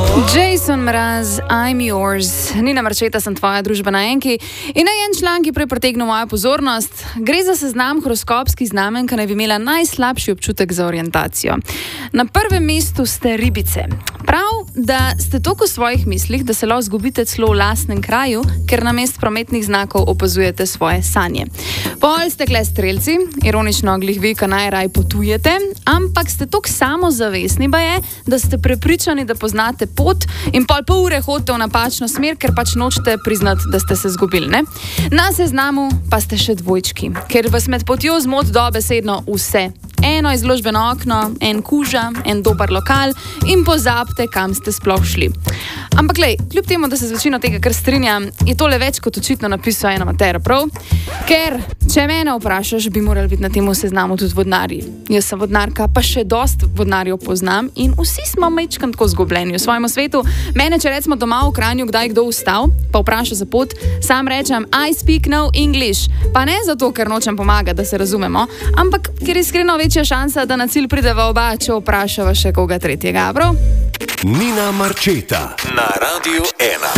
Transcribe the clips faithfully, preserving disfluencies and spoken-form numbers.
Jason Mraz, I'm yours. Nina Marčeta, sem tvoja družba na enki. In naj en član, ki prej pritegnil mojo pozornost. Gre za seznam horoskopskih znamenj, ki naj bi imela najslabši občutek za orientacijo. Na prvem mestu ste ribice. Prav, da ste toliko v svojih mislih, da se lahko zgubite celo v lastnem kraju, ker namest prometnih znakov opazujete svoje sanje. Pol ste kle strelci, ironično glih vi, ko najraj potujete, ampak ste toliko samozavestni baje, da ste prepričani, da poznate pot in pol pol ure hodite v napačno smer, ker pač nočete priznati, da ste se zgubili, ne? Na seznamu pa ste še dvojčki, ker vas med potjo zmot dobesedno vse. Eno izložbeno okno, en kuža, en dober lokal in pozabite, kam ste sploh šli. Ampak lej, kljub temu, da se z večino tega kar strinjam, je tole več kot očitno napisal ena matera, prav? Ker, če mene vprašaš, bi morali biti na temu seznamu tudi vodnarji. Jaz sem vodnarka, pa še dost vodnarjev poznam in vsi smo majčkam tako zgubljeni v svojem svetu. Mene, če recimo doma v Kranju kdaj kdo vstal, pa vpraša za pot, sam rečem I speak no English. Pa ne zato, ker nočem pomagati, da se razumemo, ampak ker je iskreno večja šansa, da na cilj prideva oba, če vprašava še koga tretjega, prav? Nina Marčeta na Radiu ena.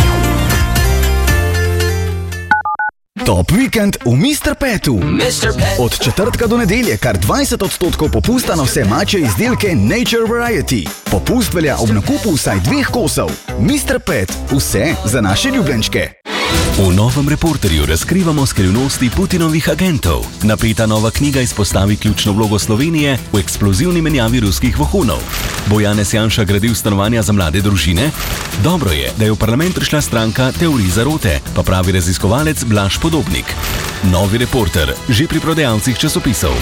Top vikend v mister Petu. Od četrtka do nedelje kar dvajset odstotkov popusta na vse mačje izdelke Nature Variety. Popust velja ob nakupu vsaj dveh kosov. mister Pet, vse za naše ljubljenčke. V novem Reporterju razkrivamo skrivnosti Putinovih agentov. Napeta nova knjiga izpostavi ključno vlogo Slovenije v eksplozivni menjavi ruskih vohunov. Bo Janez Janša gradil stanovanja za mlade družine? Dobro je, da je v parlament prišla stranka Teorij zarote, pa pravi raziskovalec Blaž Podobnik. Novi Reporter, že pri prodajalcih časopisov.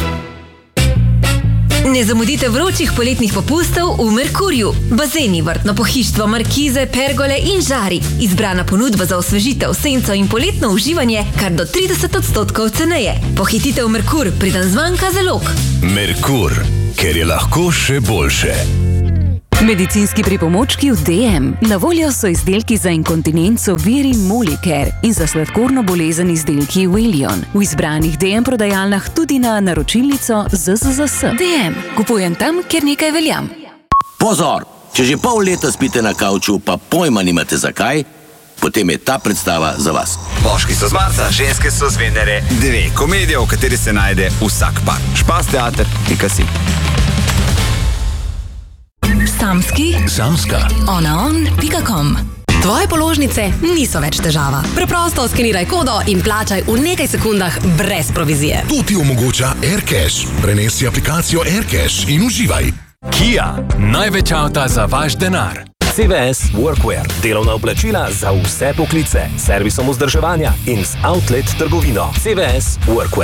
Ne zamudite vročih poletnih popustov v Merkurju. Bazeni, vrtno pohištvo, markize, pergole in žari. Izbrana ponudba za osvežitev, senco in poletno uživanje kar do trideset odstotkov ceneje. Pohitite v Merkur, preden zmanjka zalog. Merkur, ker je lahko še boljše. Medicinski pripomočki v D M. Na voljo so izdelki za inkontinenco Viri Molicare in za sladkorno bolezen izdelki Welion. V izbranih D M prodajalnah tudi na naročilnico Z Z Z S. D M. Kupujem tam, kjer nekaj veljam. Pozor! Če že pol leta spite na kavču, pa pojma nimate zakaj, potem je ta predstava za vas. Moški so z Marsa, ženske so z Venere. Dve komedije, v kateri se najde vsak par. Špas teater, pika si. Samski, Samska. onaon pika com. Tvoje položnice niso več težava. Preprosto skeniraj kodo in plačaj v nekaj sekundah brez provizije. To ti omogoča AirCash. Prenesi aplikacijo AirCash in uživaj. Kia, največ avta za vaš denar. C V S Workwear, delovna oblačila za vse poklice, servisom vzdrževanja in z outlet trgovino. C V S Workwear.